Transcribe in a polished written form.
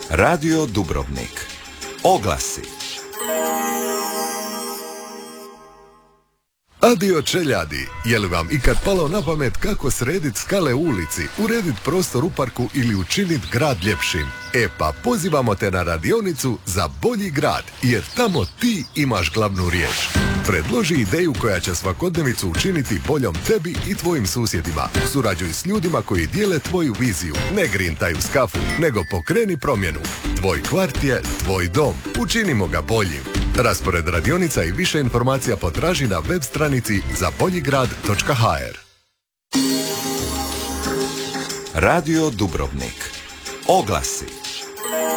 Radio Dubrovnik. Oglasi. Adio čeljadi, je li vam ikad palo na pamet kako srediti skale u ulici, urediti prostor u parku ili učiniti grad ljepšim? E pa pozivamo te na radionicu za bolji grad, jer tamo ti imaš glavnu riječ. Predloži ideju koja će svakodnevicu učiniti boljom tebi i tvojim susjedima. Surađuj s ljudima koji dijele tvoju viziju. Ne grintaj u skafu, nego pokreni promjenu. Tvoj kvart je tvoj dom. Učinimo ga boljim. Raspored radionica i više informacija potraži na web stranici zaboljigrad.hr. Radio Dubrovnik. Oglasi.